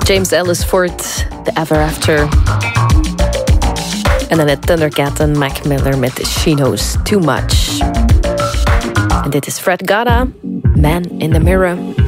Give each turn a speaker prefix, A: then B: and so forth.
A: James Ellis-Ford, The Ever After. En dan het Thundercat en Mac Miller met She Knows Too Much. En dit is Fred Gada, Man in the Mirror.